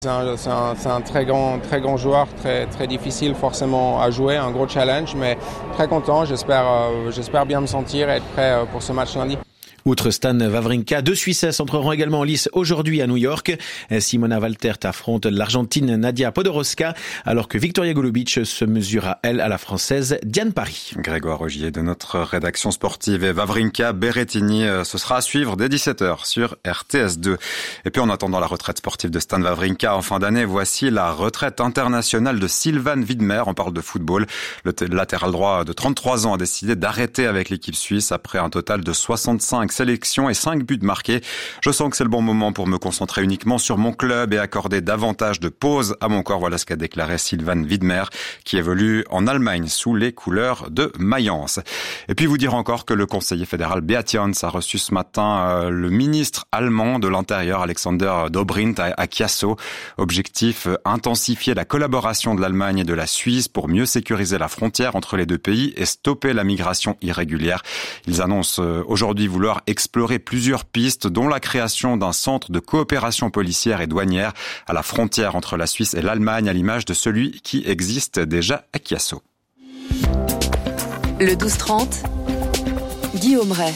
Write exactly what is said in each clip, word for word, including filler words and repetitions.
C'est un, c'est, un, c'est un très grand, très grand joueur, très, très difficile forcément à jouer, un gros challenge, mais très content. J'espère, euh, j'espère bien me sentir et être prêt pour ce match lundi. Outre Stan Wawrinka, deux Suissesses entreront également en lice aujourd'hui à New York. Simona Waltert affronte l'Argentine Nadia Podoroska, alors que Victoria Golubic se mesure à elle à la Française Diane Parry. Grégoire Rogier de notre rédaction sportive et Wawrinka Berrettini, ce sera à suivre dès dix-sept heures sur R T S deux. Et puis en attendant la retraite sportive de Stan Wawrinka en fin d'année, voici la retraite internationale de Sylvain Widmer. On parle de football. Le latéral droit de trente-trois ans a décidé d'arrêter avec l'équipe suisse après un total de soixante-cinq sélections et cinq buts marqués. Je sens que c'est le bon moment pour me concentrer uniquement sur mon club et accorder davantage de pause à mon corps. Voilà ce qu'a déclaré Sylvain Widmer, qui évolue en Allemagne sous les couleurs de Mayence. Et puis vous dire encore que le conseiller fédéral Beat Jans a reçu ce matin euh, le ministre allemand de l'Intérieur, Alexander Dobrindt, à, à Chiasso. Objectif, euh, intensifier la collaboration de l'Allemagne et de la Suisse pour mieux sécuriser la frontière entre les deux pays et stopper la migration irrégulière. Ils annoncent euh, aujourd'hui vouloir explorer plusieurs pistes, dont la création d'un centre de coopération policière et douanière à la frontière entre la Suisse et l'Allemagne, à l'image de celui qui existe déjà à Chiasso. Le douze trente, Guillaume Ray.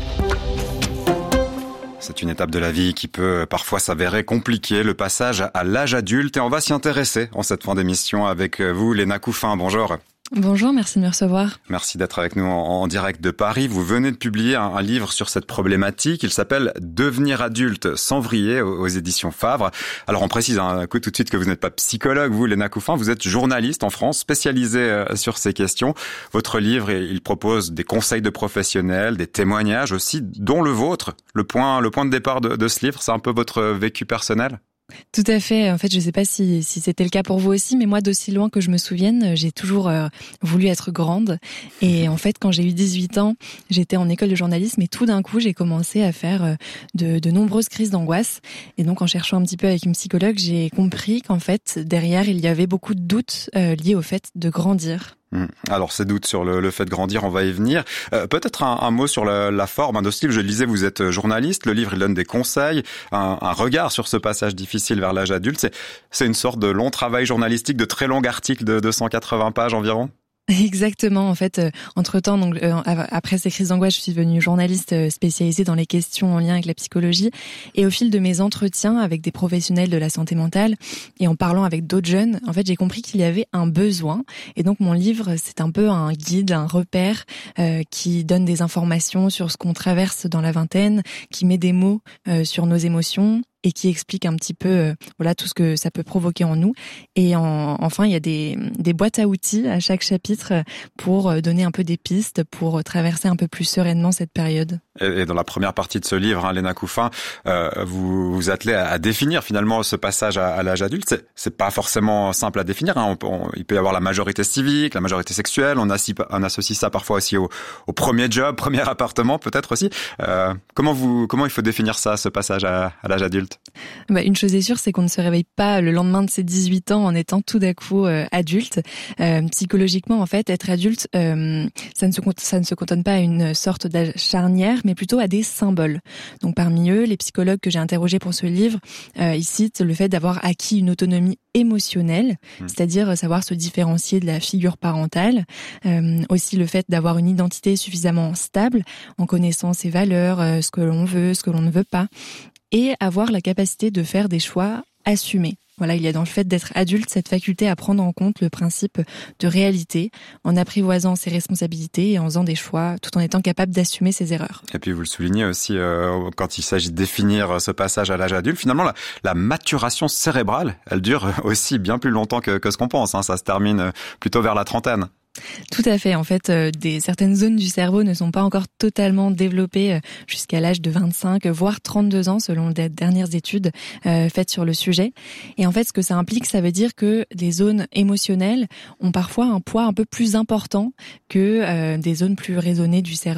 C'est une étape de la vie qui peut parfois s'avérer compliquée, le passage à l'âge adulte, et on va s'y intéresser en cette fin d'émission avec vous, Léna Couffin. Bonjour. Bonjour, merci de me recevoir. Merci d'être avec nous en, en direct de Paris. Vous venez de publier un, un livre sur cette problématique. Il s'appelle « Devenir adulte sans vriller » aux, aux éditions Favre. Alors on précise un coup tout de suite que vous n'êtes pas psychologue, vous, Léna Couffin, vous êtes journaliste en France, spécialisée sur ces questions. Votre livre, il propose des conseils de professionnels, des témoignages aussi, dont le vôtre. Le point, le point de départ de, de ce livre, c'est un peu votre vécu personnel ? Tout à fait. En fait, je sais pas si, si c'était le cas pour vous aussi, mais moi, d'aussi loin que je me souvienne, j'ai toujours euh, voulu être grande. Et en fait, quand j'ai eu dix-huit ans, j'étais en école de journalisme et tout d'un coup, j'ai commencé à faire euh, de, de nombreuses crises d'angoisse. Et donc, en cherchant un petit peu avec une psychologue, j'ai compris qu'en fait, derrière, il y avait beaucoup de doutes euh, liés au fait de grandir. Alors ces doutes sur le, le fait de grandir, on va y venir. Euh, peut-être un, un mot sur la, la forme de ce livre. Je le disais, vous êtes journaliste. Le livre, il donne des conseils, un, un regard sur ce passage difficile vers l'âge adulte. C'est, c'est une sorte de long travail journalistique, de très long article de deux cent quatre-vingts pages environ. Exactement. En fait, euh, entre-temps, donc euh, après ces crises d'angoisse, je suis devenue journaliste euh, spécialisée dans les questions en lien avec la psychologie. Et au fil de mes entretiens avec des professionnels de la santé mentale et en parlant avec d'autres jeunes, en fait, j'ai compris qu'il y avait un besoin. Et donc, mon livre, c'est un peu un guide, un repère euh, qui donne des informations sur ce qu'on traverse dans la vingtaine, qui met des mots euh, sur nos émotions et qui explique un petit peu euh, voilà tout ce que ça peut provoquer en nous. Et en, enfin, il y a des, des boîtes à outils à chaque chapitre pour donner un peu des pistes pour traverser un peu plus sereinement cette période. Et dans la première partie de ce livre, hein, Léna Couffin, euh, vous vous attelez à, à définir finalement ce passage à, à l'âge adulte. C'est, c'est pas forcément simple à définir. Hein. On, on, il peut y avoir la majorité civique, la majorité sexuelle. On, assi, on associe ça parfois aussi au, au premier job, premier appartement, peut-être aussi. Euh, comment vous, comment il faut définir ça, ce passage à, à l'âge adulte ? Bah, une chose est sûre, c'est qu'on ne se réveille pas le lendemain de ses dix-huit ans en étant tout d'un coup euh, adulte. Euh, psychologiquement, en fait, être adulte, euh, ça ne se ça ne se cantonne pas à une sorte d'âge charnière, mais plutôt à des symboles. Donc parmi eux, les psychologues que j'ai interrogés pour ce livre, euh, ils citent le fait d'avoir acquis une autonomie émotionnelle, mmh. c'est-à-dire savoir se différencier de la figure parentale. Euh, aussi le fait d'avoir une identité suffisamment stable, en connaissant ses valeurs, euh, ce que l'on veut, ce que l'on ne veut pas. Et avoir la capacité de faire des choix assumés. Voilà, il y a dans le fait d'être adulte cette faculté à prendre en compte le principe de réalité, en apprivoisant ses responsabilités et en faisant des choix, tout en étant capable d'assumer ses erreurs. Et puis vous le soulignez aussi, euh, quand il s'agit de définir ce passage à l'âge adulte, finalement la, la maturation cérébrale, elle dure aussi bien plus longtemps que, que ce qu'on pense. Hein. Ça se termine plutôt vers la trentaine. Tout à fait. En fait, euh, des certaines zones du cerveau ne sont pas encore totalement développées euh, jusqu'à l'âge de vingt-cinq, voire trente-deux ans, selon les dernières études euh, faites sur le sujet. Et en fait, ce que ça implique, ça veut dire que les zones émotionnelles ont parfois un poids un peu plus important que euh, des zones plus raisonnées du cerveau.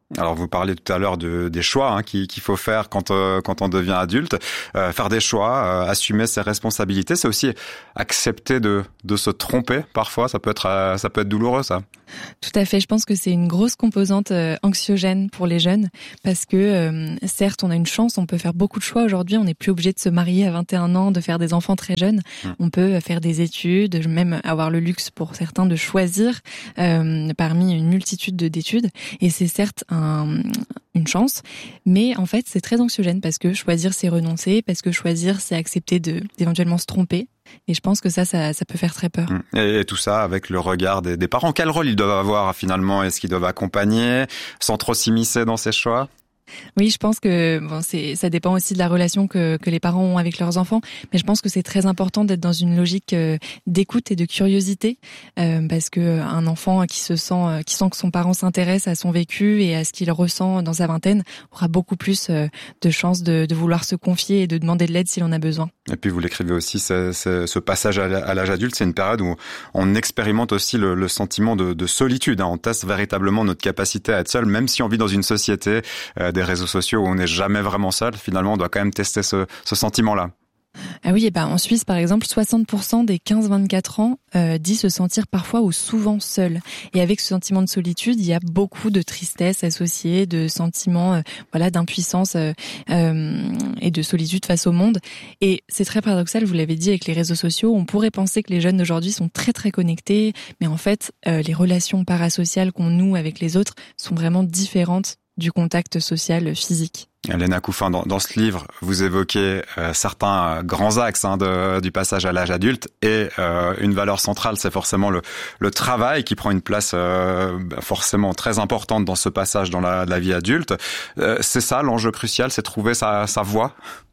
Alors vous parliez tout à l'heure de, des choix hein, qu'il, qu'il faut faire quand, euh, quand on devient adulte. Euh, faire des choix, euh, assumer ses responsabilités, c'est aussi accepter de, de se tromper parfois. Ça peut être, euh, ça peut être douloureux, ça. Tout à fait. Je pense que c'est une grosse composante euh, anxiogène pour les jeunes parce que euh, certes, on a une chance, on peut faire beaucoup de choix aujourd'hui. On n'est plus obligé de se marier à vingt et un ans, de faire des enfants très jeunes. Mmh. On peut faire des études, même avoir le luxe pour certains de choisir euh, parmi une multitude de, d'études. Et c'est certes un, une chance, mais en fait, c'est très anxiogène parce que choisir, c'est renoncer, parce que choisir, c'est accepter de d'éventuellement se tromper. Et je pense que ça, ça, ça peut faire très peur. Et, et tout ça avec le regard des, des parents. Quel rôle ils doivent avoir finalement? Est-ce qu'ils doivent accompagner sans trop s'immiscer dans ces choix? Oui, je pense que bon, c'est ça dépend aussi de la relation que que les parents ont avec leurs enfants, mais je pense que c'est très important d'être dans une logique euh, d'écoute et de curiosité, euh, parce que un enfant qui se sent euh, qui sent que son parent s'intéresse à son vécu et à ce qu'il ressent dans sa vingtaine aura beaucoup plus euh, de chances de, de vouloir se confier et de demander de l'aide s'il en a besoin. Et puis vous l'écrivez aussi, c'est, c'est, ce passage à l'âge adulte, c'est une période où on expérimente aussi le, le sentiment de, de solitude. Hein. On teste véritablement notre capacité à être seul, même si on vit dans une société euh, des réseaux sociaux où on n'est jamais vraiment seul. Finalement, on doit quand même tester ce, ce sentiment-là. Ah oui, et ben en Suisse, par exemple, soixante pour cent des quinze vingt-quatre ans euh, disent se sentir parfois ou souvent seuls. Et avec ce sentiment de solitude, il y a beaucoup de tristesse associée, de sentiments euh, voilà, d'impuissance euh, euh, et de solitude face au monde. Et c'est très paradoxal, vous l'avez dit, avec les réseaux sociaux, on pourrait penser que les jeunes d'aujourd'hui sont très très connectés, mais en fait, euh, les relations parasociales qu'on noue avec les autres sont vraiment différentes du contact social physique. Léna Couffin, dans, dans ce livre, vous évoquez euh, certains grands axes hein, de, du passage à l'âge adulte et euh, une valeur centrale, c'est forcément le, le travail qui prend une place euh, forcément très importante dans ce passage dans la, la vie adulte. Euh, c'est ça l'enjeu crucial, c'est trouver sa, sa voie?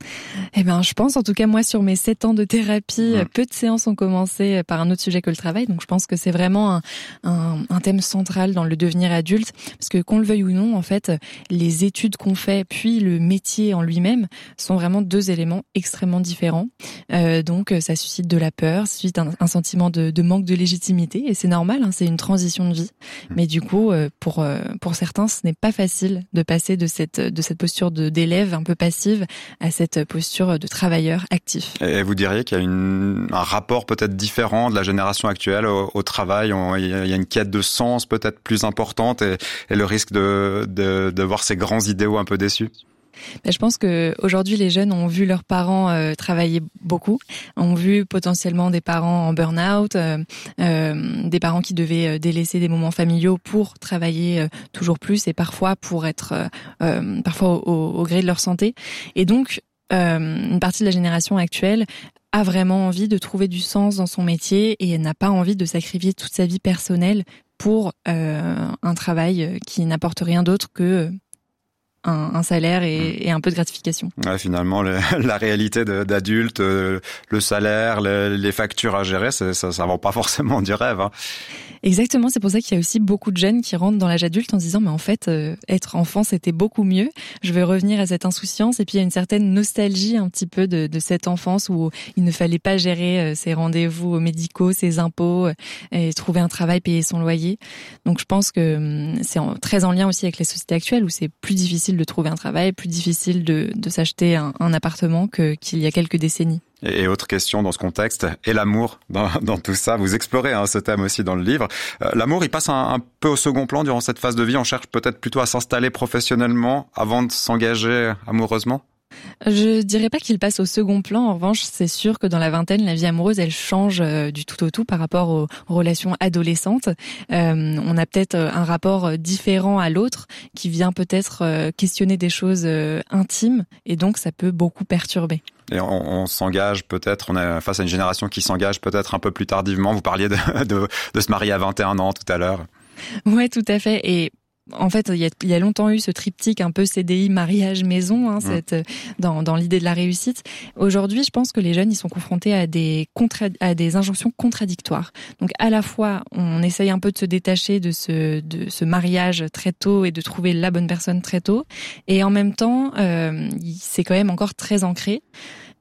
Eh ben, je pense, en tout cas moi, sur mes sept ans de thérapie, mmh. peu de séances ont commencé par un autre sujet que le travail, donc je pense que c'est vraiment un, un, un thème central dans le devenir adulte, parce que qu'on le veuille ou non, en fait, les études qu'on fait, puis le métier en lui-même sont vraiment deux éléments extrêmement différents. Euh, donc, ça suscite de la peur, ça suscite un, un sentiment de, de manque de légitimité, et c'est normal, hein, c'est une transition de vie. Mais du coup, pour pour certains, ce n'est pas facile de passer de cette de cette posture de d'élève un peu passive à cette posture de travailleur actif. Et vous diriez qu'il y a une, un rapport peut-être différent de la génération actuelle au, au travail. On, il y a une quête de sens peut-être plus importante et, et le risque de, de de voir ces grands idéaux un peu déçus. Ben, je pense que aujourd'hui les jeunes ont vu leurs parents euh, travailler beaucoup, ont vu potentiellement des parents en burn-out, euh, euh, des parents qui devaient délaisser des moments familiaux pour travailler euh, toujours plus et parfois pour être euh, euh, parfois au, au gré de leur santé. Et donc euh, une partie de la génération actuelle a vraiment envie de trouver du sens dans son métier et n'a pas envie de sacrifier toute sa vie personnelle pour euh, un travail qui n'apporte rien d'autre que Un, un salaire et, et un peu de gratification. Ouais, finalement, le, la réalité de, d'adulte, euh, le salaire, le, les factures à gérer, ça, ça vend pas forcément du rêve. Hein. Exactement, c'est pour ça qu'il y a aussi beaucoup de jeunes qui rentrent dans l'âge adulte en se disant mais en fait, euh, être enfant c'était beaucoup mieux. Je veux revenir à cette insouciance et puis il y a une certaine nostalgie un petit peu de, de cette enfance où il ne fallait pas gérer euh, ses rendez-vous médicaux, ses impôts euh, et trouver un travail, payer son loyer. Donc je pense que euh, c'est en, très en lien aussi avec la société actuelle où c'est plus difficile de trouver un travail, plus difficile de, de s'acheter un, un appartement que, qu'il y a quelques décennies. Et autre question dans ce contexte, et l'amour dans, dans tout ça, vous explorez hein, ce thème aussi dans le livre. Euh, l'amour, il passe un, un peu au second plan durant cette phase de vie. On cherche peut-être plutôt à s'installer professionnellement avant de s'engager amoureusement. Je dirais pas qu'il passe au second plan. En revanche, c'est sûr que dans la vingtaine, la vie amoureuse, elle change euh, du tout au tout par rapport aux, aux relations adolescentes. Euh, on a peut-être un rapport différent à l'autre qui vient peut-être euh, questionner des choses euh, intimes et donc ça peut beaucoup perturber. Et on, on s'engage peut-être, on est face à une génération qui s'engage peut-être un peu plus tardivement. Vous parliez de, de, de se marier à vingt et un ans tout à l'heure. Ouais, tout à fait. Et en fait, il y a, il y a longtemps eu ce triptyque un peu C D I, mariage, maison, hein, mmh. cette, dans, dans l'idée de la réussite. Aujourd'hui, je pense que les jeunes, ils sont confrontés à des, contra, à des injonctions contradictoires. Donc, à la fois, on essaye un peu de se détacher de ce, de ce mariage très tôt et de trouver la bonne personne très tôt. Et en même temps, euh, c'est quand même encore très ancré.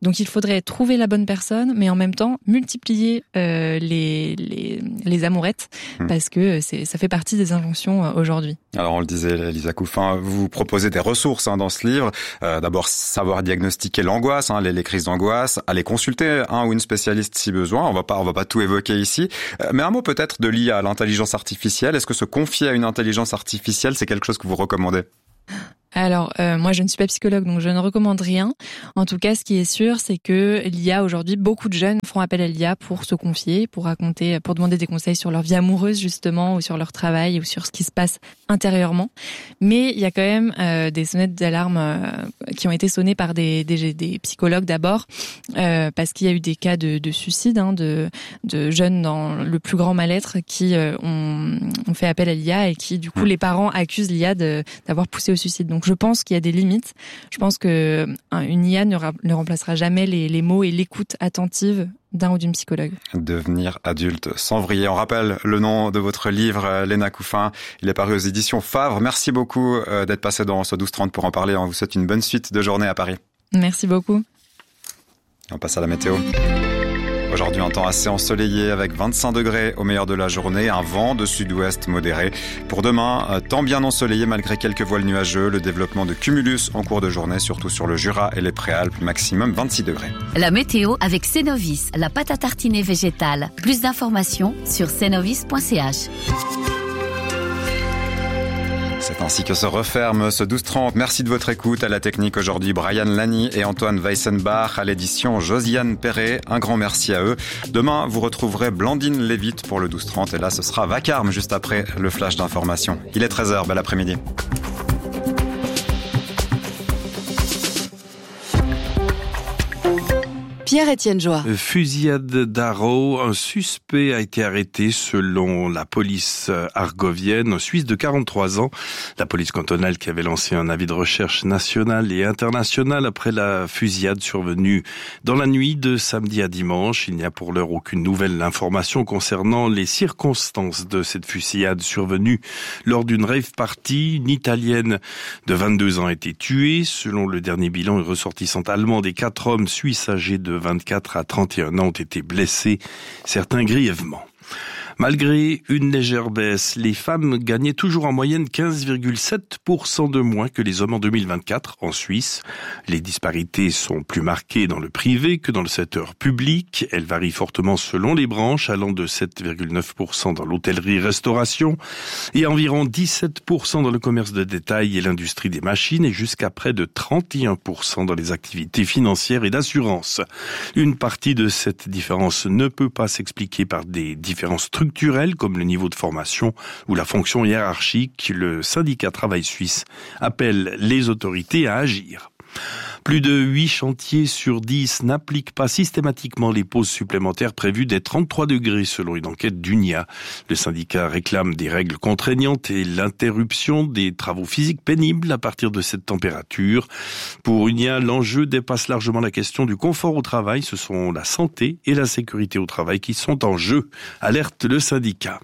Donc il faudrait trouver la bonne personne, mais en même temps multiplier euh, les, les les amourettes, mmh. parce que c'est ça fait partie des injonctions euh, aujourd'hui. Alors on le disait, Lisa Couffin, vous proposez des ressources hein, dans ce livre. Euh, d'abord savoir diagnostiquer l'angoisse, hein, les, les crises d'angoisse, aller consulter un ou une spécialiste si besoin. On va pas on va pas tout évoquer ici, euh, mais un mot peut-être de l'I A, l'intelligence artificielle. Est-ce que se confier à une intelligence artificielle, c'est quelque chose que vous recommandez? Alors, euh, moi, je ne suis pas psychologue, donc je ne recommande rien. En tout cas, ce qui est sûr, c'est que l'I A, aujourd'hui, beaucoup de jeunes font appel à l'I A pour se confier, pour raconter, pour demander des conseils sur leur vie amoureuse, justement, ou sur leur travail, ou sur ce qui se passe intérieurement. Mais il y a quand même euh, des sonnettes d'alarme euh, qui ont été sonnées par des, des, des psychologues d'abord, euh, parce qu'il y a eu des cas de, de suicide, hein, de, de jeunes dans le plus grand mal-être qui euh, ont, ont fait appel à l'I A et qui, du coup, les parents accusent l'I A de, d'avoir poussé au suicide. Donc, je pense qu'il y a des limites. Je pense que une I A ne, ra- ne remplacera jamais les, les mots et l'écoute attentive d'un ou d'une psychologue. Devenir adulte sans vriller. On rappelle le nom de votre livre, Léna Couffin. Il est paru aux éditions Favre. Merci beaucoup d'être passé dans ce douze trente pour en parler. On vous souhaite une bonne suite de journée à Paris. Merci beaucoup. On passe à la météo. Aujourd'hui, un temps assez ensoleillé avec vingt-cinq degrés au meilleur de la journée, un vent de sud-ouest modéré. Pour demain, temps bien ensoleillé malgré quelques voiles nuageux, le développement de cumulus en cours de journée, surtout sur le Jura et les Préalpes, maximum vingt-six degrés. La météo avec Cenovis, la pâte à tartiner végétale. Plus d'informations sur cenovis point c h. C'est ainsi que se referme ce douze trente. Merci de votre écoute. À la technique aujourd'hui, Brian Lani et Antoine Weissenbach. À l'édition, Josiane Perret. Un grand merci à eux. Demain, vous retrouverez Blandine Lévite pour le douze trente. Et là, ce sera Vacarme juste après le flash d'information. Il est treize heures. Bel après-midi. Pierre-Étienne Joie. Fusillade d'Arro, un suspect a été arrêté selon la police argovienne, un Suisse de quarante-trois ans. La police cantonale qui avait lancé un avis de recherche national et international après la fusillade survenue dans la nuit de samedi à dimanche. Il n'y a pour l'heure aucune nouvelle information concernant les circonstances de cette fusillade survenue lors d'une rave party. Une Italienne de vingt-deux ans a été tuée. Selon le dernier bilan, une ressortissante allemande et quatre hommes suisses âgés de vingt-quatre à trente et un ans ont été blessés, certains grièvement. Malgré une légère baisse, les femmes gagnaient toujours en moyenne quinze virgule sept pour cent de moins que les hommes en deux mille vingt-quatre en Suisse. Les disparités sont plus marquées dans le privé que dans le secteur public. Elles varient fortement selon les branches, allant de sept virgule neuf pour cent dans l'hôtellerie-restauration et environ dix-sept pour cent dans le commerce de détail et l'industrie des machines et jusqu'à près de trente et un pour cent dans les activités financières et d'assurance. Une partie de cette différence ne peut pas s'expliquer par des différences structurelles comme le niveau de formation ou la fonction hiérarchique. Le syndicat Travail Suisse appelle les autorités à agir. Plus de huit chantiers sur dix n'appliquent pas systématiquement les pauses supplémentaires prévues des trente-trois degrés selon une enquête d'U N I A. Le syndicat réclame des règles contraignantes et l'interruption des travaux physiques pénibles à partir de cette température. Pour U N I A, l'enjeu dépasse largement la question du confort au travail. Ce sont la santé et la sécurité au travail qui sont en jeu, alerte le syndicat.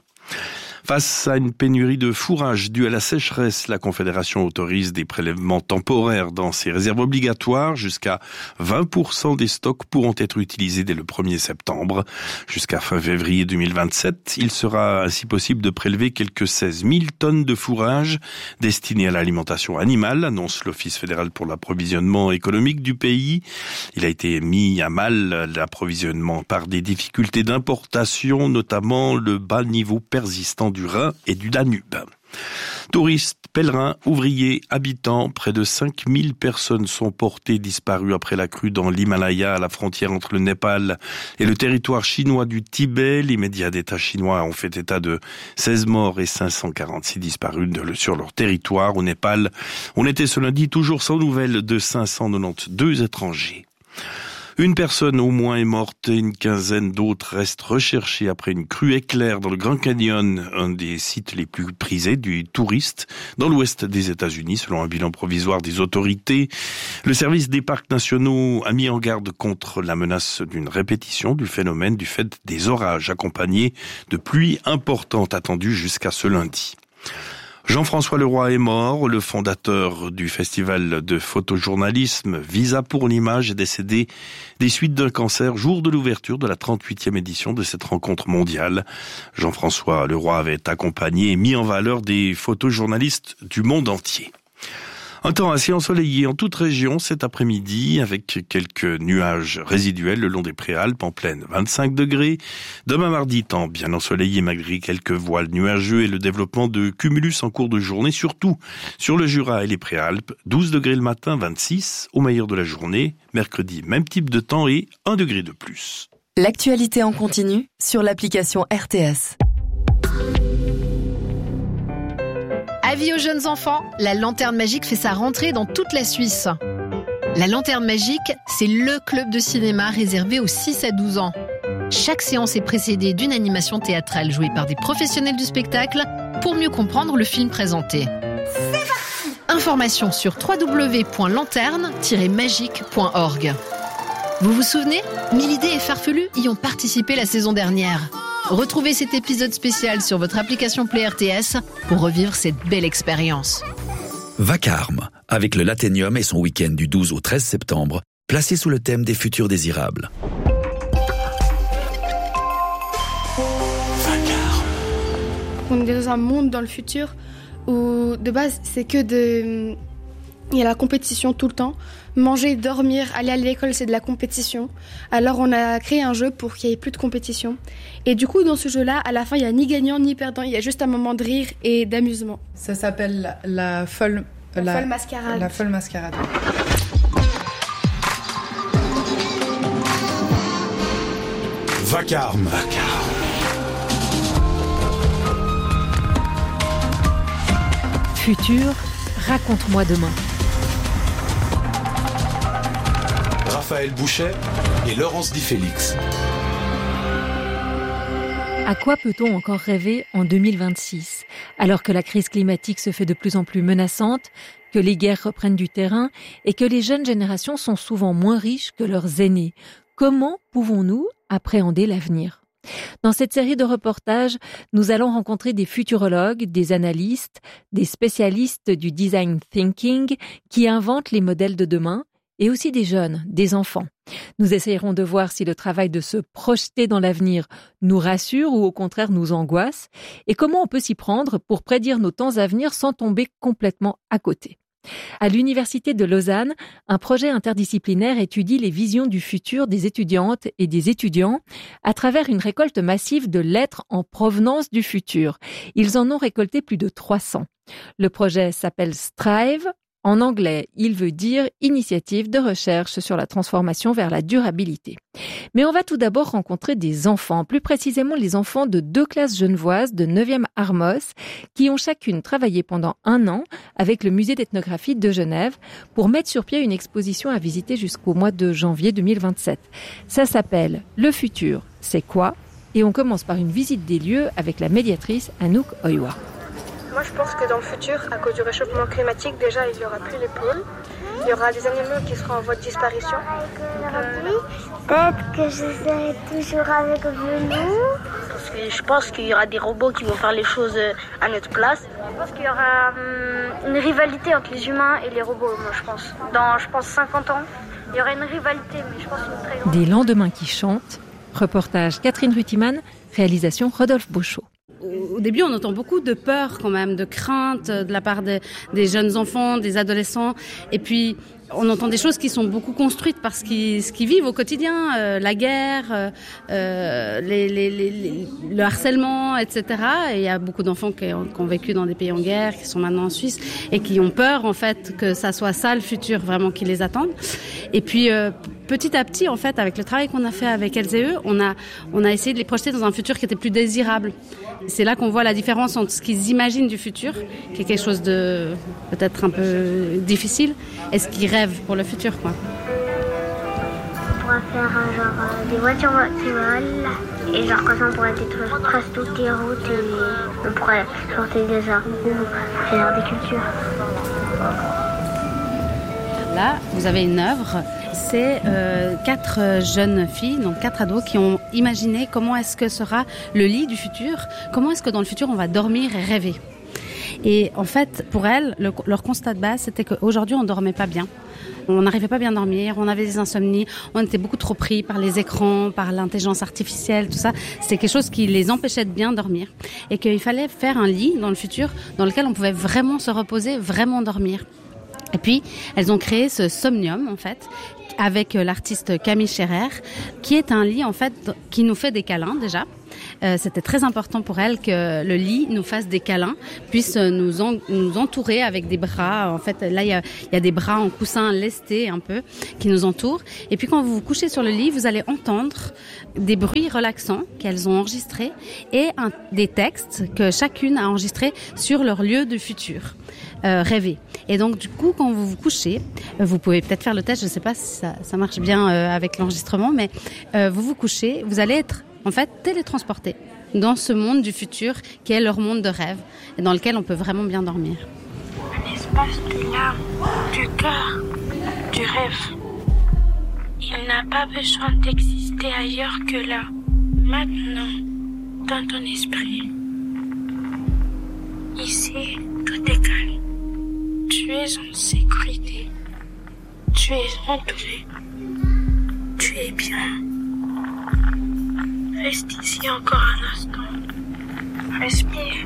Face à une pénurie de fourrage due à la sécheresse, la Confédération autorise des prélèvements temporaires dans ses réserves obligatoires. Jusqu'à vingt pour cent des stocks pourront être utilisés dès le premier septembre. Jusqu'à fin février deux mille vingt-sept, il sera ainsi possible de prélever quelques seize mille tonnes de fourrage destinés à l'alimentation animale, annonce l'Office fédéral pour l'approvisionnement économique du pays. Il a été mis à mal l'approvisionnement par des difficultés d'importation, notamment le bas niveau persistant du Rhin et du Danube. Touristes, pèlerins, ouvriers, habitants, près de cinq mille personnes sont portées disparues après la crue dans l'Himalaya, à la frontière entre le Népal et le territoire chinois du Tibet. Les médias d'État chinois ont fait état de seize morts et cinq cent quarante-six disparus de, sur leur territoire. Au Népal, on était ce lundi toujours sans nouvelles de cinq cent quatre-vingt-douze étrangers. Une personne au moins est morte et une quinzaine d'autres restent recherchées après une crue éclair dans le Grand Canyon, un des sites les plus prisés du touriste dans l'ouest des États-Unis, selon un bilan provisoire des autorités. Le service des parcs nationaux a mis en garde contre la menace d'une répétition du phénomène du fait des orages accompagnés de pluies importantes attendues jusqu'à ce lundi. Jean-François Leroy est mort. Le fondateur du festival de photojournalisme Visa pour l'image est décédé des suites d'un cancer jour de l'ouverture de la trente-huitième édition de cette rencontre mondiale. Jean-François Leroy avait accompagné et mis en valeur des photojournalistes du monde entier. Un temps assez ensoleillé en toute région cet après-midi avec quelques nuages résiduels le long des Préalpes en pleine vingt-cinq degrés. Demain mardi, temps bien ensoleillé malgré quelques voiles nuageux et le développement de cumulus en cours de journée, surtout sur le Jura et les Préalpes. douze degrés le matin, vingt-six au meilleur de la journée. Mercredi, même type de temps et un degré de plus. L'actualité en continu sur l'application R T S. Avis aux jeunes enfants, la Lanterne Magique fait sa rentrée dans toute la Suisse. La Lanterne Magique, c'est le club de cinéma réservé aux six à douze ans. Chaque séance est précédée d'une animation théâtrale jouée par des professionnels du spectacle pour mieux comprendre le film présenté. C'est parti ! Informations sur w w w point lanterne tiret magique point org. Vous vous souvenez ? Milidé et Farfelu y ont participé la saison dernière. Retrouvez cet épisode spécial sur votre application Play R T S pour revivre cette belle expérience. Vacarme, avec le Lathénium et son week-end du douze au treize septembre, placé sous le thème des futurs désirables. Vacarme. On est dans un monde dans le futur où de base c'est que de... Il y a la compétition tout le temps. Manger, dormir, aller à l'école, c'est de la compétition. Alors on a créé un jeu pour qu'il n'y ait plus de compétition. Et du coup, dans ce jeu-là, à la fin, il n'y a ni gagnant ni perdant. Il y a juste un moment de rire et d'amusement. Ça s'appelle la, la folle... La, la folle mascarade. La folle mascarade. Vacarme. Vacarme. Futur, raconte-moi demain. Raphaël Bouchet et Laurence Di Félix. À quoi peut-on encore rêver en deux mille vingt-six, alors que la crise climatique se fait de plus en plus menaçante, que les guerres reprennent du terrain et que les jeunes générations sont souvent moins riches que leurs aînés? Comment pouvons-nous appréhender l'avenir? Dans cette série de reportages, nous allons rencontrer des futurologues, des analystes, des spécialistes du design thinking qui inventent les modèles de demain, et aussi des jeunes, des enfants. Nous essayerons de voir si le travail de se projeter dans l'avenir nous rassure ou au contraire nous angoisse, et comment on peut s'y prendre pour prédire nos temps à venir sans tomber complètement à côté. À l'Université de Lausanne, un projet interdisciplinaire étudie les visions du futur des étudiantes et des étudiants à travers une récolte massive de lettres en provenance du futur. Ils en ont récolté plus de trois cents. Le projet s'appelle Strive. En anglais, il veut dire « Initiative de recherche sur la transformation vers la durabilité ». Mais on va tout d'abord rencontrer des enfants, plus précisément les enfants de deux classes genevoises de neuvième Armos, qui ont chacune travaillé pendant un an avec le musée d'ethnographie de Genève pour mettre sur pied une exposition à visiter jusqu'au mois de janvier deux mille vingt-sept. Ça s'appelle « Le futur, c'est quoi ?» et on commence par une visite des lieux avec la médiatrice Anouk Oyoua. Moi, je pense que dans le futur, à cause du réchauffement climatique, déjà, il n'y aura plus les pôles. Il y aura des animaux qui seront en voie de disparition. Euh... Peut-être que je serai toujours avec vous. Parce que je pense qu'il y aura des robots qui vont faire les choses à notre place. Je pense qu'il y aura hum, une rivalité entre les humains et les robots, moi, je pense. Dans, je pense, cinquante ans, il y aura une rivalité, mais je pense une très grande. Des lendemains qui chantent. Reportage Catherine Rutiman, réalisation Rodolphe Beauchot. Au début, on entend beaucoup de peur quand même, de crainte de la part des, des jeunes enfants, des adolescents. Et puis, on entend des choses qui sont beaucoup construites par ce qu'ils, ce qu'ils vivent au quotidien, euh, la guerre, euh, les, les, les, les, le harcèlement, et cetera. Et il y a beaucoup d'enfants qui ont, qui ont vécu dans des pays en guerre, qui sont maintenant en Suisse, et qui ont peur, en fait, que ça soit ça le futur vraiment qui les attende. Et puis, euh, petit à petit, en fait, avec le travail qu'on a fait avec elles et eux, on a, on a essayé de les projeter dans un futur qui était plus désirable. C'est là qu'on voit la différence entre ce qu'ils imaginent du futur, qui est quelque chose de peut-être un peu difficile, et ce qu'ils rêvent pour le futur, quoi. On pourrait faire euh, genre euh, des voitures qui volent, et genre comme ça on pourrait détruire presque toutes les routes, et on pourrait sortir des arbres, faire des cultures. Là, vous avez une œuvre. C'est euh, quatre jeunes filles, donc quatre ados, qui ont imaginé comment est-ce que sera le lit du futur, comment est-ce que dans le futur on va dormir et rêver. Et en fait, pour elles, le, leur constat de base, c'était qu'aujourd'hui, on dormait pas bien. On n'arrivait pas bien à dormir, on avait des insomnies, on était beaucoup trop pris par les écrans, par l'intelligence artificielle, tout ça. C'était quelque chose qui les empêchait de bien dormir. Et qu'il fallait faire un lit dans le futur dans lequel on pouvait vraiment se reposer, vraiment dormir. Et puis, elles ont créé ce Somnium, en fait, avec l'artiste Camille Scherer, qui est un lit, en fait, qui nous fait des câlins, déjà. Euh, c'était très important pour elle que le lit nous fasse des câlins, puisse nous, en, nous entourer avec des bras. En fait, là, il y a, y a des bras en coussin lestés un peu qui nous entourent. Et puis, quand vous vous couchez sur le lit, vous allez entendre des bruits relaxants qu'elles ont enregistrés et un, des textes que chacune a enregistrés sur leur lieu de futur. Euh, rêver. Et donc du coup, quand vous vous couchez, euh, vous pouvez peut-être faire le test, je ne sais pas si ça, ça marche bien euh, avec l'enregistrement, mais euh, vous vous couchez, vous allez être en fait télétransporté dans ce monde du futur qui est leur monde de rêve et dans lequel on peut vraiment bien dormir. Un espace de l'âme, du cœur, du rêve. Il n'a pas besoin d'exister ailleurs que là, maintenant, dans ton esprit. Ici, tout est calme. Tu es en sécurité. Tu es entouré. Tu es bien. Reste ici encore un instant. Respire.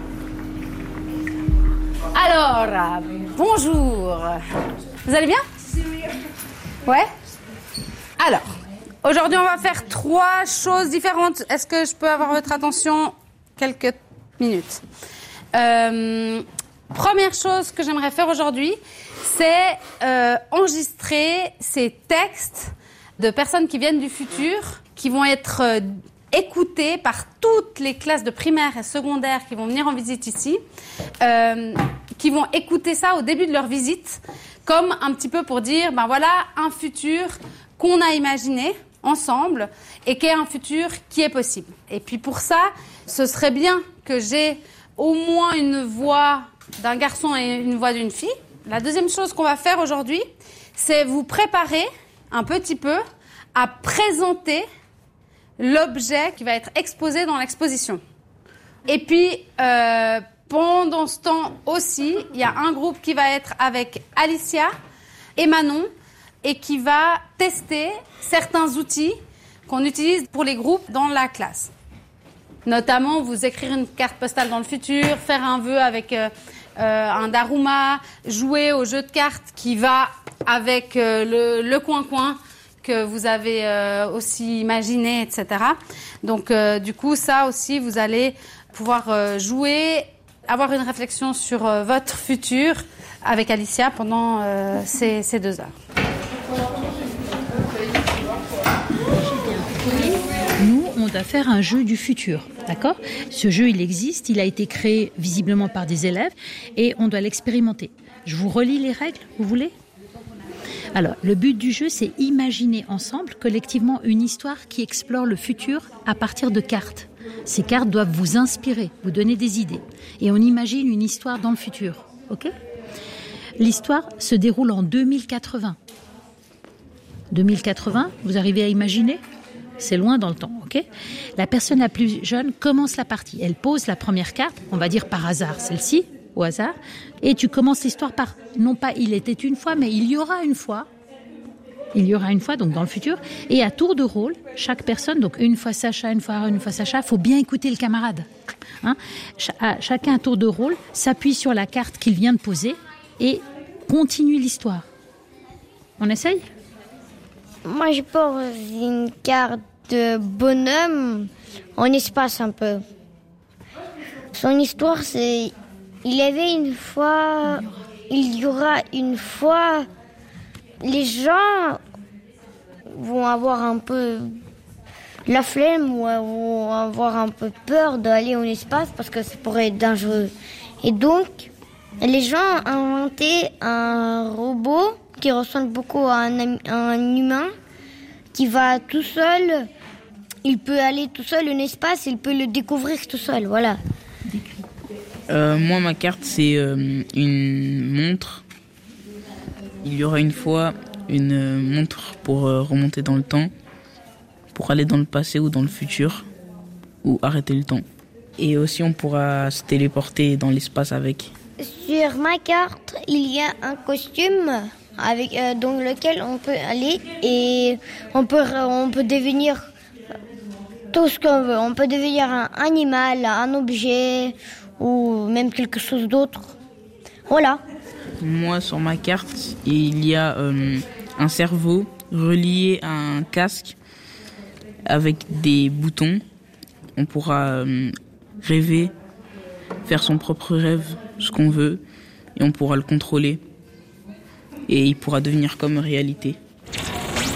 Alors, bonjour. Vous allez bien? Ouais? Alors, aujourd'hui, on va faire trois choses différentes. Est-ce que je peux avoir votre attention quelques minutes? Euh, première chose que j'aimerais faire aujourd'hui, c'est euh, enregistrer ces textes de personnes qui viennent du futur, qui vont être euh, écoutés par toutes les classes de primaire et secondaire qui vont venir en visite ici, euh, qui vont écouter ça au début de leur visite, comme un petit peu pour dire, ben voilà, un futur qu'on a imaginé ensemble et qui est un futur qui est possible. Et puis pour ça, ce serait bien que j'ai au moins une voix d'un garçon et une voix d'une fille. La deuxième chose qu'on va faire aujourd'hui, c'est vous préparer un petit peu à présenter l'objet qui va être exposé dans l'exposition. Et puis, euh, pendant ce temps aussi, il y a un groupe qui va être avec Alicia et Manon et qui va tester certains outils qu'on utilise pour les groupes dans la classe. Notamment, vous écrire une carte postale dans le futur, faire un vœu avec euh, euh, un daruma, jouer au jeu de cartes qui va avec euh, le, le coin-coin que vous avez euh, aussi imaginé, et cetera. Donc, euh, du coup, ça aussi, vous allez pouvoir euh, jouer, avoir une réflexion sur euh, votre futur avec Alicia pendant euh, ces, ces deux heures. Nous, on doit faire un jeu du futur, d'accord ? Ce jeu, il existe, il a été créé visiblement par des élèves et on doit l'expérimenter. Je vous relis les règles, vous voulez ? Alors, le but du jeu, c'est imaginer ensemble, collectivement, une histoire qui explore le futur à partir de cartes. Ces cartes doivent vous inspirer, vous donner des idées. Et on imagine une histoire dans le futur, ok ? L'histoire se déroule en deux mille quatre-vingts. deux mille quatre-vingts, vous arrivez à imaginer ? C'est loin dans le temps, ok ? La personne la plus jeune commence la partie. Elle pose la première carte, on va dire par hasard celle-ci, au hasard, et tu commences l'histoire par, non pas il était une fois, mais il y aura une fois. Il y aura une fois, donc dans le futur. Et à tour de rôle, chaque personne, donc une fois Sacha, une fois une fois Sacha, il faut bien écouter le camarade. Hein ? Ch- à, chacun à tour de rôle s'appuie sur la carte qu'il vient de poser et continue l'histoire. On essaye ? Moi, je pose une carte de bonhomme en espace un peu. Son histoire, c'est... Il y avait une fois... Il y aura une fois... Les gens vont avoir un peu la flemme ou vont avoir un peu peur d'aller en espace parce que ça pourrait être dangereux. Et donc, les gens ont inventé un robot qui ressemble beaucoup à un, à un humain qui va tout seul. Il peut aller tout seul en espace, il peut le découvrir tout seul, voilà. Euh, moi, ma carte, c'est euh, une montre. Il y aura une fois une montre pour euh, remonter dans le temps, pour aller dans le passé ou dans le futur, ou arrêter le temps. Et aussi, on pourra se téléporter dans l'espace avec. Sur ma carte, il y a un costume avec, euh, dans lequel on peut aller et on peut, on peut devenir tout ce qu'on veut. On peut devenir un animal, un objet ou même quelque chose d'autre. Voilà. Moi, sur ma carte, il y a euh, un cerveau relié à un casque avec des boutons. On pourra euh, rêver, faire son propre rêve, ce qu'on veut, et on pourra le contrôler. Et il pourra devenir comme réalité.